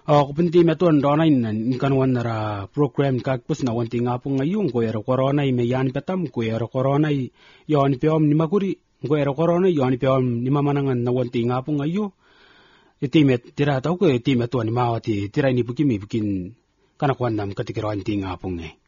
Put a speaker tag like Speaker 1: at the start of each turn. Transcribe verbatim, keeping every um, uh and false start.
Speaker 1: O kupinti metuan dona in kan wanara program kakpus na wanti ngapung ngayung ko ero corona i meyan petam ko ero corona i yon peom ni maguri ko ero corona yon peom ni mamanangan na wanti ngapung ngayu iti met tira tau ko iti metuan ni mawati tira ni bukimi bikin kana kwandam katikiro anti ngapung eh